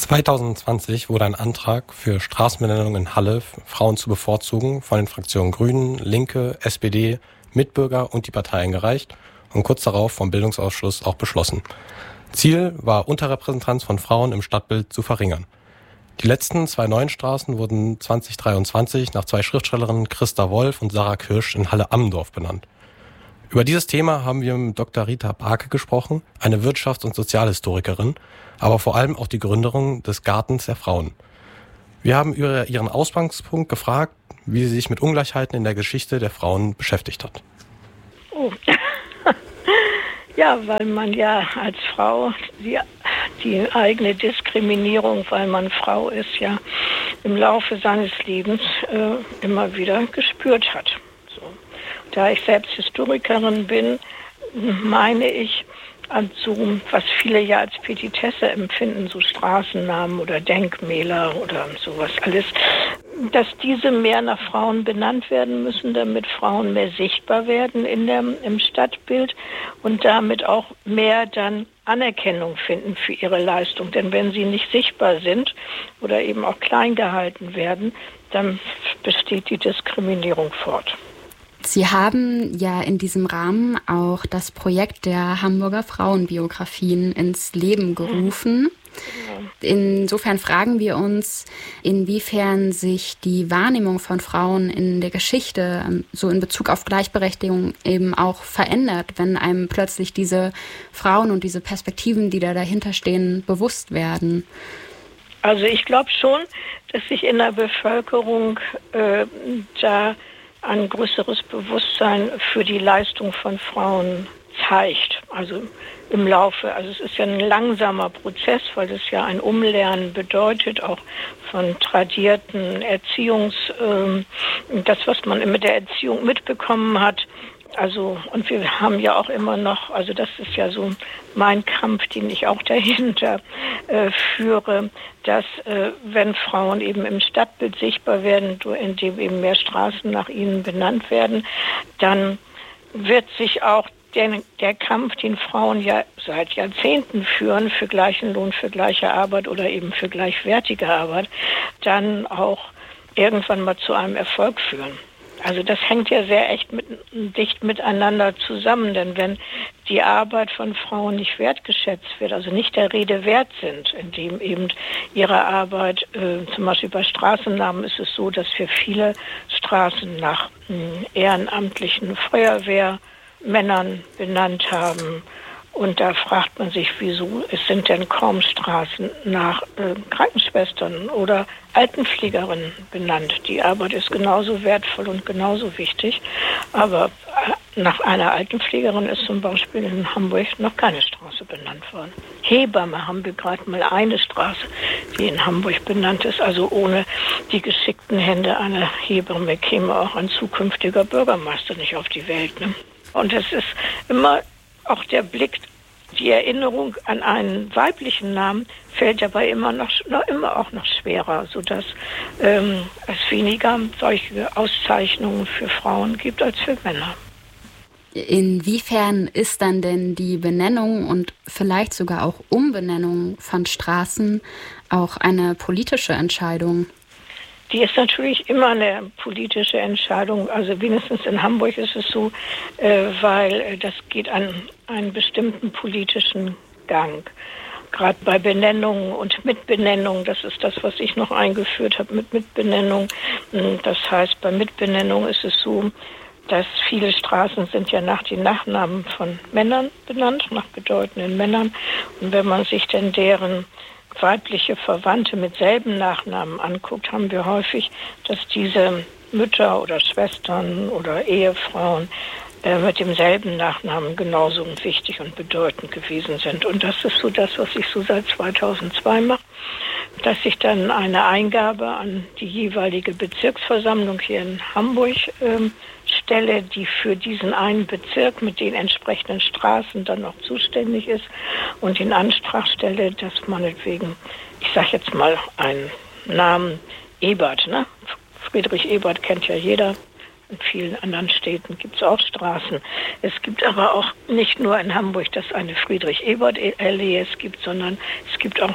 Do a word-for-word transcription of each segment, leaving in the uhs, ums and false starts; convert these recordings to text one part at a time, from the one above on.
zwanzig zwanzig wurde ein Antrag für Straßenbenennung in Halle, Frauen zu bevorzugen, von den Fraktionen Grünen, Linke, S P D, Mitbürger und die Partei eingereicht und kurz darauf vom Bildungsausschuss auch beschlossen. Ziel war, Unterrepräsentanz von Frauen im Stadtbild zu verringern. Die letzten zwei neuen Straßen wurden zwanzig dreiundzwanzig nach zwei Schriftstellerinnen Christa Wolf und Sarah Kirsch in Halle-Ammendorf benannt. Über dieses Thema haben wir mit Doktor Rita Barke gesprochen, eine Wirtschafts- und Sozialhistorikerin, aber vor allem auch die Gründerin des Gartens der Frauen. Wir haben über ihren Ausgangspunkt gefragt, wie sie sich mit Ungleichheiten in der Geschichte der Frauen beschäftigt hat. Oh. Ja, weil man ja als Frau die, die eigene Diskriminierung, weil man Frau ist, ja im Laufe seines Lebens äh, immer wieder gespürt hat. So. Da ich selbst Historikerin bin, meine ich, also was viele ja als Petitesse empfinden, so Straßennamen oder Denkmäler oder sowas alles, dass diese mehr nach Frauen benannt werden müssen, damit Frauen mehr sichtbar werden in der, im Stadtbild und damit auch mehr dann Anerkennung finden für ihre Leistung. Denn wenn sie nicht sichtbar sind oder eben auch klein gehalten werden, dann besteht die Diskriminierung fort. Sie haben ja in diesem Rahmen auch das Projekt der Hamburger Frauenbiografien ins Leben gerufen. Insofern fragen wir uns, inwiefern sich die Wahrnehmung von Frauen in der Geschichte, so in Bezug auf Gleichberechtigung, eben auch verändert, wenn einem plötzlich diese Frauen und diese Perspektiven, die da dahinter stehen, bewusst werden. Also ich glaube schon, dass sich in der Bevölkerung äh, da ein größeres Bewusstsein für die Leistung von Frauen zeigt. Also im Laufe, also es ist ja ein langsamer Prozess, weil es ja ein Umlernen bedeutet, auch von tradierten Erziehungs, äh, das, was man mit der Erziehung mitbekommen hat. Also, und wir haben ja auch immer noch, also das ist ja so mein Kampf, den ich auch dahinter äh, führe, dass äh, wenn Frauen eben im Stadtbild sichtbar werden, indem eben mehr Straßen nach ihnen benannt werden, dann wird sich auch der, der Kampf, den Frauen ja seit Jahrzehnten führen, für gleichen Lohn, für gleiche Arbeit oder eben für gleichwertige Arbeit, dann auch irgendwann mal zu einem Erfolg führen. Also das hängt ja sehr echt mit, dicht miteinander zusammen, denn wenn die Arbeit von Frauen nicht wertgeschätzt wird, also nicht der Rede wert sind, indem eben ihre Arbeit, äh, zum Beispiel bei Straßennamen ist es so, dass wir viele Straßen nach mh, ehrenamtlichen Feuerwehrmännern benannt haben. Und da fragt man sich, wieso es sind denn kaum Straßen nach äh, Krankenschwestern oder Altenpflegerinnen benannt. Die Arbeit ist genauso wertvoll und genauso wichtig. Aber äh, nach einer Altenpflegerin ist zum Beispiel in Hamburg noch keine Straße benannt worden. Hebamme haben wir gerade mal eine Straße, die in Hamburg benannt ist. Also ohne die geschickten Hände einer Hebamme käme auch ein zukünftiger Bürgermeister nicht auf die Welt. Ne? Und es ist immer auch der Blick, die Erinnerung an einen weiblichen Namen fällt dabei immer noch, noch immer auch noch schwerer, sodass ähm, es weniger solche Auszeichnungen für Frauen gibt als für Männer. Inwiefern ist dann denn die Benennung und vielleicht sogar auch Umbenennung von Straßen auch eine politische Entscheidung? Die ist natürlich immer eine politische Entscheidung. Also wenigstens in Hamburg ist es so, äh, weil äh, das geht an einen bestimmten politischen Gang. Gerade bei Benennungen und Mitbenennung, das ist das, was ich noch eingeführt habe mit Mitbenennung. Das heißt, bei Mitbenennung ist es so, dass viele Straßen sind ja nach den Nachnamen von Männern benannt, nach bedeutenden Männern. Und wenn man sich denn deren weibliche Verwandte mit selben Nachnamen anguckt, haben wir häufig, dass diese Mütter oder Schwestern oder Ehefrauen äh, mit demselben Nachnamen genauso wichtig und bedeutend gewesen sind. Und das ist so das, was ich so seit zweitausendzwei mache, dass ich dann eine Eingabe an die jeweilige Bezirksversammlung hier in Hamburg ähm, stelle, die für diesen einen Bezirk mit den entsprechenden Straßen dann noch zuständig ist und den Antrag stelle, dass meinetwegen, ich sage jetzt mal einen Namen Ebert, ne? Friedrich Ebert kennt ja jeder. In vielen anderen Städten gibt es auch Straßen. Es gibt aber auch nicht nur in Hamburg, dass eine Friedrich-Ebert-Allee es gibt, sondern es gibt auch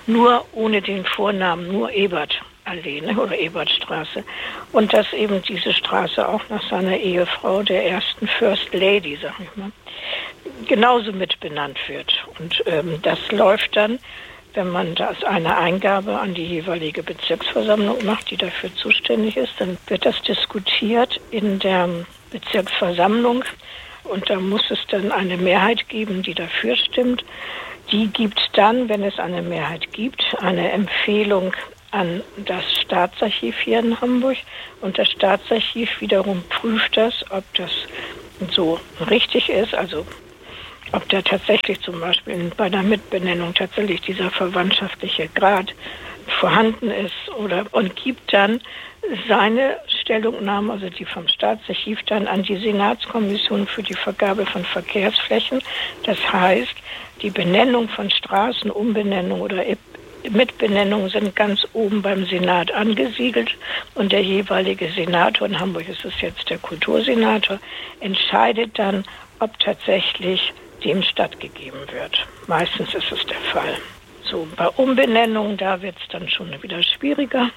nur ohne den Vornamen, nur Ebertallee, ne, oder Ebertstraße. Und dass eben diese Straße auch nach seiner Ehefrau, der ersten First Lady, sag ich mal, genauso mitbenannt wird. Und ähm, das läuft dann, wenn man das eine Eingabe an die jeweilige Bezirksversammlung macht, die dafür zuständig ist, dann wird das diskutiert in der Bezirksversammlung und da muss es dann eine Mehrheit geben, die dafür stimmt. Die gibt dann, wenn es eine Mehrheit gibt, eine Empfehlung an das Staatsarchiv hier in Hamburg und das Staatsarchiv wiederum prüft das, ob das so richtig ist, also ob da tatsächlich zum Beispiel bei der Mitbenennung tatsächlich dieser verwandtschaftliche Grad vorhanden ist oder und gibt dann seine Stellungnahme, also die vom Staatsarchiv, dann an die Senatskommission für die Vergabe von Verkehrsflächen. Das heißt, die Benennung von Straßen, Umbenennung oder Mitbenennung sind ganz oben beim Senat angesiedelt und der jeweilige Senator, in Hamburg ist es jetzt der Kultursenator, entscheidet dann, ob tatsächlich dem stattgegeben wird. Meistens ist es der Fall. So, bei Umbenennungen, da wird es dann schon wieder schwieriger.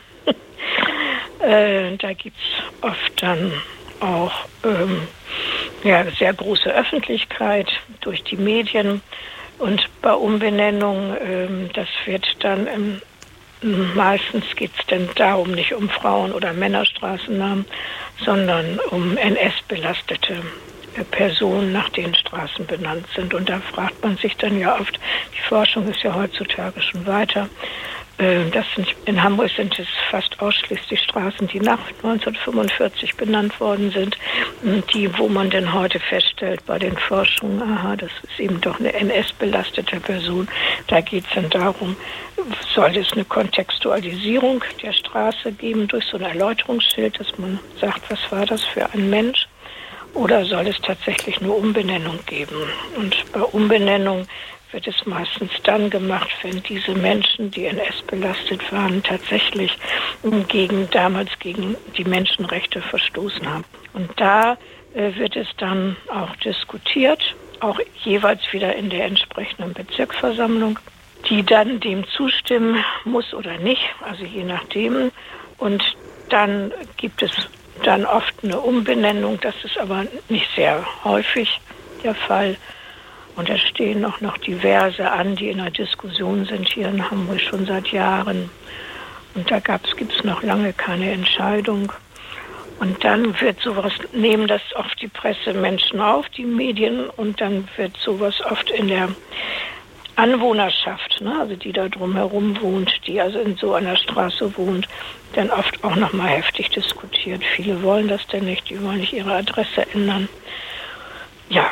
äh, da gibt es oft dann auch ähm, ja, sehr große Öffentlichkeit durch die Medien. Und bei Umbenennungen, ähm, das wird dann, ähm, meistens geht es dann darum, nicht um Frauen- oder Männerstraßennamen, sondern um N S-belastete Personen, nach denen Straßen benannt sind. Und da fragt man sich dann ja oft, die Forschung ist ja heutzutage schon weiter, äh, das sind, in Hamburg sind es fast ausschließlich Straßen, die nach neunzehnhundertfünfundvierzig benannt worden sind, die, wo man denn heute feststellt bei den Forschungen, aha, das ist eben doch eine N S-belastete Person. Da geht es dann darum, soll es eine Kontextualisierung der Straße geben durch so ein Erläuterungsschild, dass man sagt, was war das für ein Mensch? Oder soll es tatsächlich nur Umbenennung geben? Und bei Umbenennung wird es meistens dann gemacht, wenn diese Menschen, die N S belastet waren, tatsächlich gegen, damals gegen die Menschenrechte verstoßen haben. Und da äh, wird es dann auch diskutiert, auch jeweils wieder in der entsprechenden Bezirksversammlung, die dann dem zustimmen muss oder nicht, also je nachdem. Und dann gibt es dann oft eine Umbenennung, das ist aber nicht sehr häufig der Fall. Und es stehen auch noch diverse an, die in der Diskussion sind hier in Hamburg schon seit Jahren. Und da gibt es noch lange keine Entscheidung. Und dann wird sowas, nehmen das oft die Pressemenschen auf, die Medien, und dann wird sowas oft in der Anwohnerschaft, ne, also die da drumherum wohnt, die also in so einer Straße wohnt, dann oft auch nochmal heftig diskutiert. Viele wollen das denn nicht, die wollen nicht ihre Adresse ändern. Ja.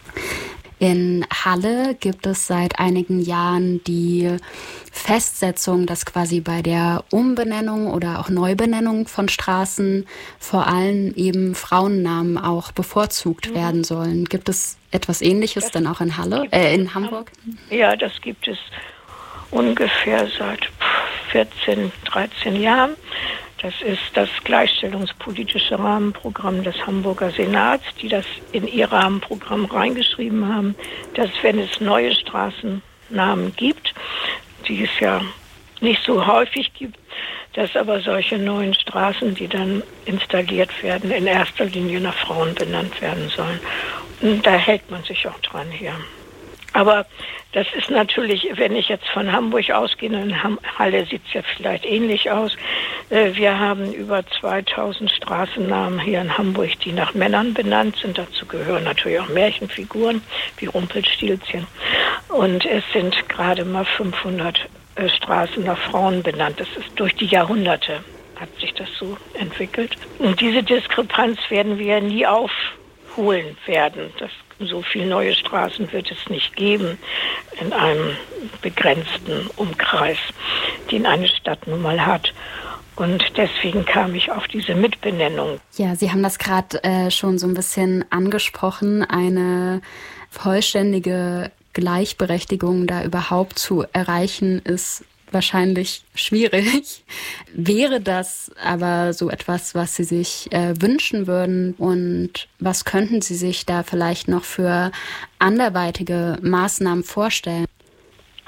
In Halle gibt es seit einigen Jahren die Festsetzung, dass quasi bei der Umbenennung oder auch Neubenennung von Straßen vor allem eben Frauennamen auch bevorzugt mhm. werden sollen. Gibt es etwas Ähnliches das denn auch in Halle, äh, in Hamburg? Ja, das gibt es ungefähr seit vierzehn, dreizehn Jahren. Das ist das gleichstellungspolitische Rahmenprogramm des Hamburger Senats, die das in ihr Rahmenprogramm reingeschrieben haben, dass wenn es neue Straßennamen gibt, die es ja nicht so häufig gibt, dass aber solche neuen Straßen, die dann installiert werden, in erster Linie nach Frauen benannt werden sollen. Und da hält man sich auch dran hier. Aber das ist natürlich, wenn ich jetzt von Hamburg ausgehe, in Halle sieht es ja vielleicht ähnlich aus. Wir haben über zweitausend Straßennamen hier in Hamburg, die nach Männern benannt sind. Dazu gehören natürlich auch Märchenfiguren wie Rumpelstilzchen. Und es sind gerade mal fünfhundert Straßen nach Frauen benannt. Das ist durch die Jahrhunderte hat sich das so entwickelt. Und diese Diskrepanz werden wir nie aufholen werden. Das So viele neue Straßen wird es nicht geben in einem begrenzten Umkreis, den eine Stadt nun mal hat. Und deswegen kam ich auf diese Mitbenennung. Ja, Sie haben das gerade äh, schon so ein bisschen angesprochen, eine vollständige Gleichberechtigung da überhaupt zu erreichen, ist wahrscheinlich schwierig. Wäre das aber so etwas, was Sie sich äh, wünschen würden? Und was könnten Sie sich da vielleicht noch für anderweitige Maßnahmen vorstellen?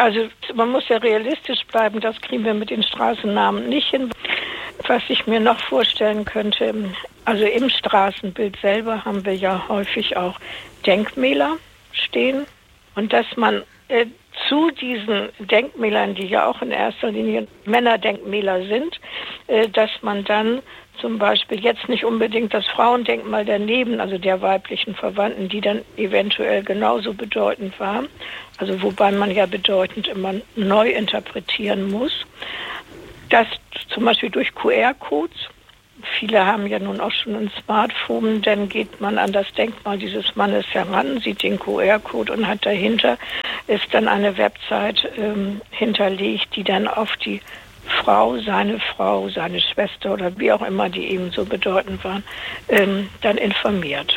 Also man muss ja realistisch bleiben, das kriegen wir mit den Straßennamen nicht hin. Was ich mir noch vorstellen könnte, also im Straßenbild selber haben wir ja häufig auch Denkmäler stehen und dass man äh, zu diesen Denkmälern, die ja auch in erster Linie Männerdenkmäler sind, äh, dass man dann zum Beispiel jetzt nicht unbedingt das Frauendenkmal daneben, also der weiblichen Verwandten, die dann eventuell genauso bedeutend war, also wobei man ja bedeutend immer neu interpretieren muss, dass zum Beispiel durch Q R-Codes, viele haben ja nun auch schon ein Smartphone, dann geht man an das Denkmal dieses Mannes heran, sieht den Q R-Code und hat dahinter ist dann eine Website ähm, hinterlegt, die dann auf die Frau, seine Frau, seine Schwester oder wie auch immer, die eben so bedeutend waren, ähm, dann informiert.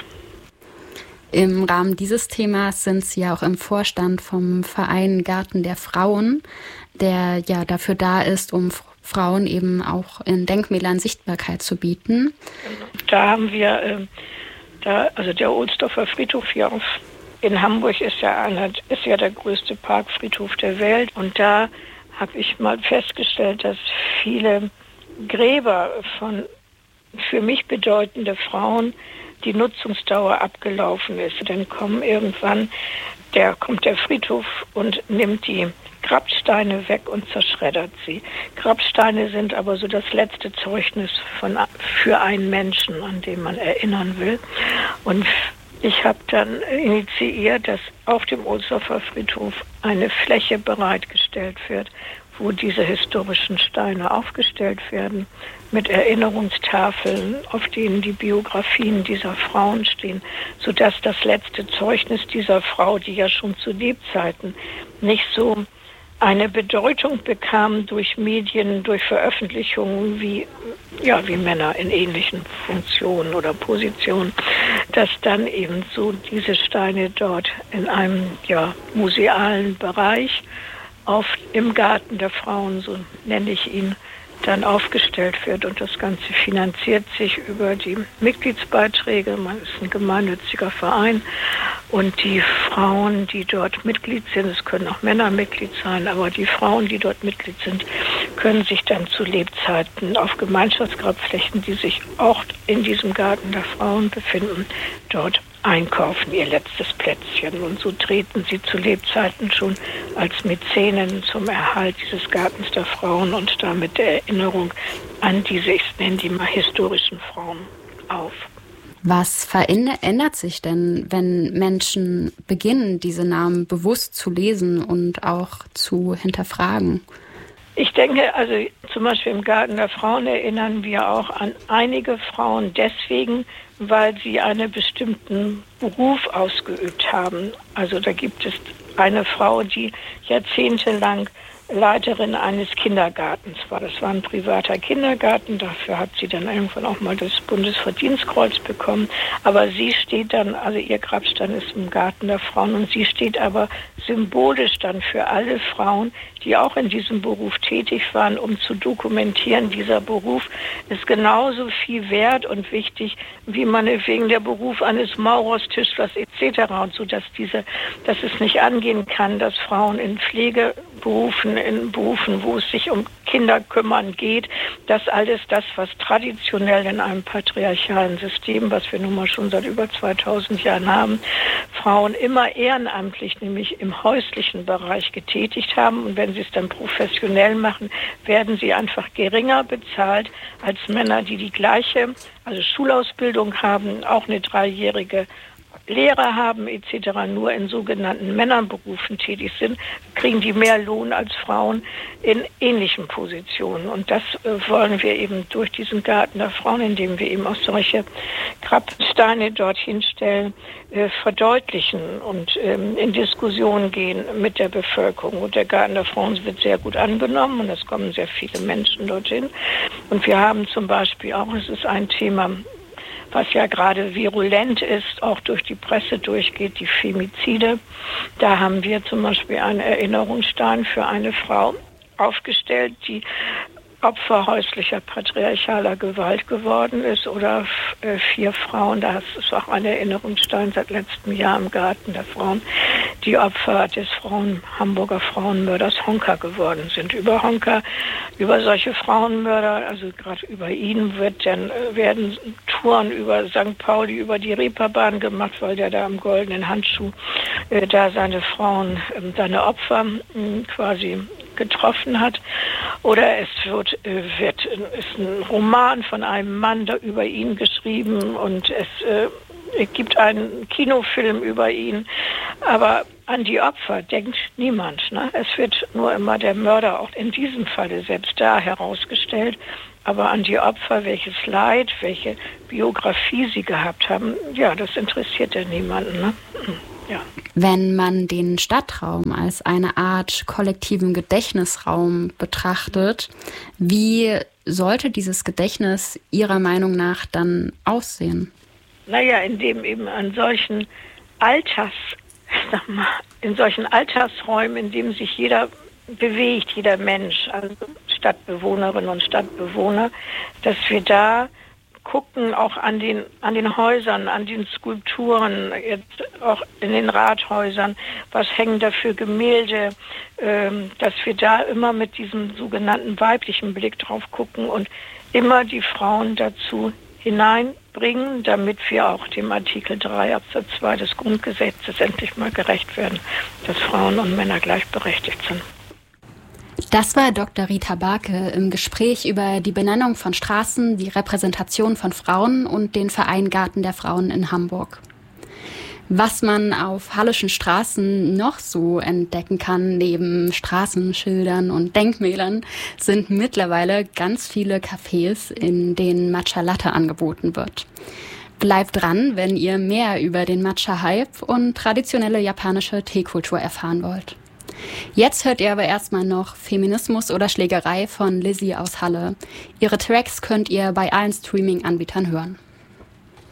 Im Rahmen dieses Themas sind Sie ja auch im Vorstand vom Verein Garten der Frauen, der ja dafür da ist, um Frauen eben auch in Denkmälern Sichtbarkeit zu bieten. Da haben wir, äh, da, also der Ohlsdorfer Friedhof hier auf, in Hamburg ist ja, einer, ist ja der größte Parkfriedhof der Welt. Und da habe ich mal festgestellt, dass viele Gräber von für mich bedeutende Frauen die Nutzungsdauer abgelaufen ist. Dann kommen irgendwann, der kommt der Friedhof und nimmt die Grabsteine weg und zerschreddert sie. Grabsteine sind aber so das letzte Zeugnis von, für einen Menschen, an den man erinnern will. Und ich habe dann initiiert, dass auf dem Ohlsdorfer Friedhof eine Fläche bereitgestellt wird, wo diese historischen Steine aufgestellt werden, mit Erinnerungstafeln, auf denen die Biografien dieser Frauen stehen, sodass das letzte Zeugnis dieser Frau, die ja schon zu Lebzeiten nicht so eine Bedeutung bekam durch Medien, durch Veröffentlichungen wie, ja, wie Männer in ähnlichen Funktionen oder Positionen, dass dann eben so diese Steine dort in einem, ja, musealen Bereich auf, im Garten der Frauen, so nenne ich ihn, dann aufgestellt wird. Und das Ganze finanziert sich über die Mitgliedsbeiträge. Man ist ein gemeinnütziger Verein. Und die Frauen, die dort Mitglied sind, es können auch Männer Mitglied sein, aber die Frauen, die dort Mitglied sind, können sich dann zu Lebzeiten auf Gemeinschaftsgrabflächen, die sich auch in diesem Garten der Frauen befinden, dort einkaufen, ihr letztes Plätzchen. Und so treten sie zu Lebzeiten schon als Mäzenen zum Erhalt dieses Gartens der Frauen und damit der Erinnerung an diese, ich nenne die mal, historischen Frauen auf. Was verändert sich denn, wenn Menschen beginnen, diese Namen bewusst zu lesen und auch zu hinterfragen? Ich denke, also zum Beispiel im Garten der Frauen erinnern wir auch an einige Frauen deswegen, weil sie einen bestimmten Beruf ausgeübt haben. Also da gibt es eine Frau, die jahrzehntelang Leiterin eines Kindergartens war. Das war ein privater Kindergarten. Dafür hat sie dann irgendwann auch mal das Bundesverdienstkreuz bekommen. Aber sie steht dann, also ihr Grabstein ist im Garten der Frauen und sie steht aber symbolisch dann für alle Frauen, die auch in diesem Beruf tätig waren, um zu dokumentieren, dieser Beruf ist genauso viel wert und wichtig, wie meinetwegen der Beruf eines Maurers, Tischlers et cetera. Und so, dass diese, dass es nicht angehen kann, dass Frauen in Pflegeberufen, in Berufen, wo es sich um Kinder kümmern geht, dass alles das, was traditionell in einem patriarchalen System, was wir nun mal schon seit über zweitausend Jahren haben, Frauen immer ehrenamtlich, nämlich im häuslichen Bereich getätigt haben. Und wenn sie es dann professionell machen, werden sie einfach geringer bezahlt als Männer, die die gleiche, also Schulausbildung haben, auch eine dreijährige Lehrer haben et cetera, nur in sogenannten Männerberufen tätig sind, kriegen die mehr Lohn als Frauen in ähnlichen Positionen. Und das äh, wollen wir eben durch diesen Garten der Frauen, indem wir eben auch solche Grabsteine dorthin stellen, äh, verdeutlichen und ähm, in Diskussion gehen mit der Bevölkerung. Und der Garten der Frauen wird sehr gut angenommen und es kommen sehr viele Menschen dorthin. Und wir haben zum Beispiel auch, es ist ein Thema, was ja gerade virulent ist, auch durch die Presse durchgeht, die Femizide. Da haben wir zum Beispiel einen Erinnerungsstein für eine Frau aufgestellt, die Opfer häuslicher patriarchaler Gewalt geworden ist, oder vier Frauen, da ist auch ein Erinnerungsstein seit letztem Jahr im Garten der Frauen, die Opfer des Frauen, Hamburger Frauenmörders Honka geworden sind. Über Honka, über solche Frauenmörder, also gerade über ihn wird dann, werden Touren über Sankt Pauli, über die Reeperbahn gemacht, weil der da am goldenen Handschuh äh, da seine Frauen, äh, seine Opfer äh, quasi getroffen hat. Oder es wird, äh, wird ist ein Roman von einem Mann da über ihn geschrieben und es äh, Es gibt einen Kinofilm über ihn, aber an die Opfer denkt niemand. Ne? Es wird nur immer der Mörder, auch in diesem Falle selbst da, herausgestellt. Aber an die Opfer, welches Leid, welche Biografie sie gehabt haben, ja, das interessiert ja niemanden. Ne? Ja. Wenn man den Stadtraum als eine Art kollektiven Gedächtnisraum betrachtet, wie sollte dieses Gedächtnis Ihrer Meinung nach dann aussehen? Naja, indem eben an solchen Alters, sag mal, in solchen Altersräumen, in dem sich jeder bewegt, jeder Mensch, also Stadtbewohnerinnen und Stadtbewohner, dass wir da gucken, auch an den, an den Häusern, an den Skulpturen, jetzt auch in den Rathäusern, was hängen da für Gemälde, ähm, dass wir da immer mit diesem sogenannten weiblichen Blick drauf gucken und immer die Frauen dazu hineinbringen, damit wir auch dem Artikel drei Absatz zwei des Grundgesetzes endlich mal gerecht werden, dass Frauen und Männer gleichberechtigt sind. Das war Doktor Rita Barke im Gespräch über die Benennung von Straßen, die Repräsentation von Frauen und den Verein Garten der Frauen in Hamburg. Was man auf halleschen Straßen noch so entdecken kann, neben Straßenschildern und Denkmälern, sind mittlerweile ganz viele Cafés, in denen Matcha Latte angeboten wird. Bleibt dran, wenn ihr mehr über den Matcha-Hype und traditionelle japanische Teekultur erfahren wollt. Jetzt hört ihr aber erstmal noch Feminismus oder Schlägerei von Lizzie aus Halle. Ihre Tracks könnt ihr bei allen Streaming-Anbietern hören.